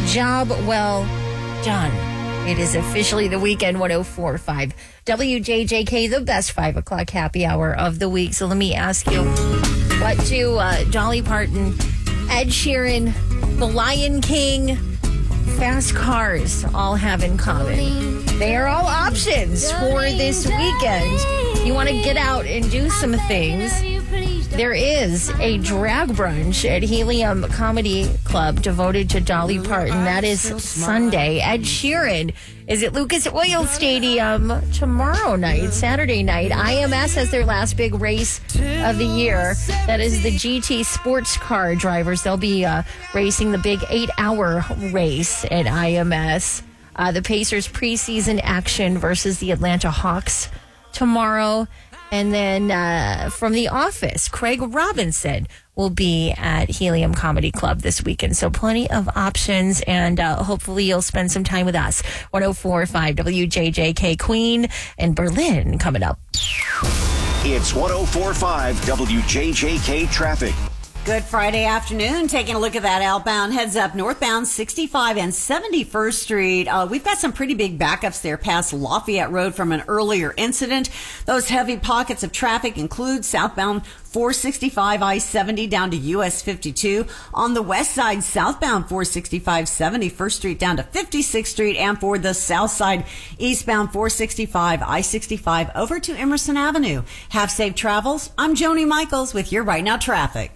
Job well done. It is officially the weekend. 104.5 WJJK, the best 5 o'clock happy hour of the week. So let me ask you, what do Dolly Parton, Ed Sheeran, The Lion King, fast cars all have in common? They are all options for this weekend. You want to get out and do some things. There is a drag brunch at Helium Comedy Club devoted to Dolly Parton. That is Sunday. Ed Sheeran is at Lucas Oil Stadium tomorrow night, Saturday night. IMS has their last big race of the year. That is the GT sports car drivers. They'll be racing the big 8-hour race at IMS. The Pacers preseason action versus the Atlanta Hawks tomorrow. And then from The Office, Craig Robinson will be at Helium Comedy Club this weekend. So plenty of options, and hopefully you'll spend some time with us. 104.5 WJJK, Queen and Berlin coming up. It's 104.5 WJJK traffic. Good Friday afternoon. Taking a look at that outbound heads up northbound 65 and 71st Street. We've got some pretty big backups there past Lafayette Road from an earlier incident. Those heavy pockets of traffic include southbound 465 I-70 down to US 52. On the west side, southbound 465 71st Street down to 56th Street. And for the south side, eastbound 465 I-65 over to Emerson Avenue. Have safe travels. I'm Joni Michaels with your Right Now Traffic.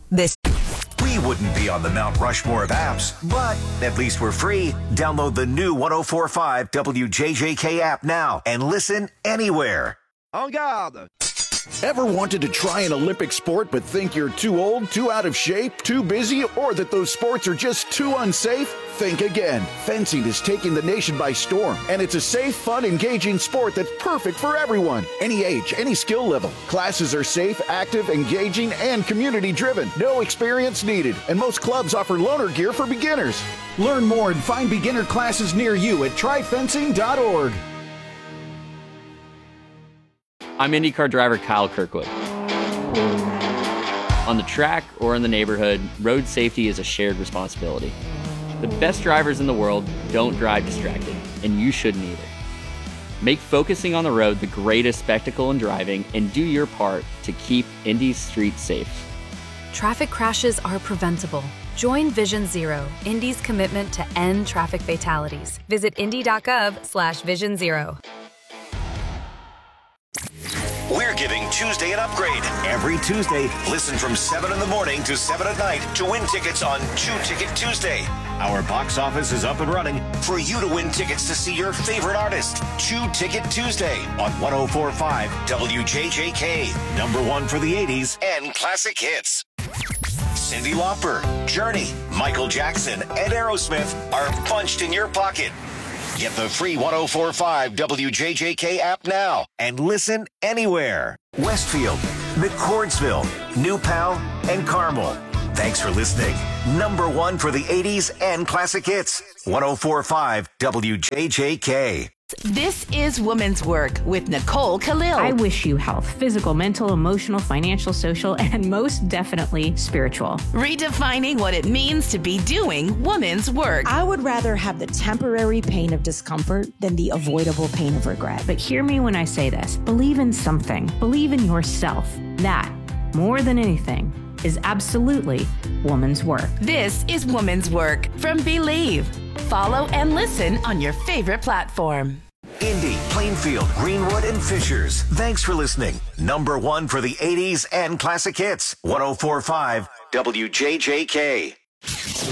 We wouldn't be on the Mount Rushmore of apps, but at least we're free. Download the new 104.5 WJJK app now and listen anywhere. En garde! Ever wanted to try an Olympic sport but think you're too old, too out of shape, too busy, or that those sports are just too unsafe? Think again. Fencing is taking the nation by storm, and it's a safe, fun, engaging sport that's perfect for everyone. Any age, any skill level. Classes are safe, active, engaging, and community-driven. No experience needed, and most clubs offer loaner gear for beginners. Learn more and find beginner classes near you at tryfencing.org. I'm IndyCar driver Kyle Kirkwood. On the track or in the neighborhood, road safety is a shared responsibility. The best drivers in the world don't drive distracted, and you shouldn't either. Make focusing on the road the greatest spectacle in driving, and do your part to keep Indy's streets safe. Traffic crashes are preventable. Join Vision Zero, Indy's commitment to end traffic fatalities. Visit indy.gov/Vision Zero. We're giving Tuesday an upgrade. Every Tuesday, listen from 7 in the morning to 7 at night to win tickets on 2 Ticket Tuesday. Our box office is up and running for you to win tickets to see your favorite artist. 2 Ticket Tuesday on 104.5 WJJK. #1 for the 80s and classic hits. Cyndi Lauper, Journey, Michael Jackson, and Aerosmith are punched in your pocket. Get the free 104.5 WJJK app now and listen anywhere. Westfield, McCordsville, New Pal, and Carmel. Thanks for listening. #1 for the 80s and classic hits. 104.5 WJJK. This is Woman's Work with Nicole Khalil. I wish you health, physical, mental, emotional, financial, social, and most definitely spiritual. Redefining what it means to be doing woman's work. I would rather have the temporary pain of discomfort than the avoidable pain of regret. But hear me when I say this. Believe in something. Believe in yourself. That, more than anything, is absolutely woman's work. This is Woman's Work from Believe. Follow and listen on your favorite platform. Indy, Plainfield, Greenwood, and Fishers. Thanks for listening. #1 for the 80s and classic hits. 104.5 WJJK.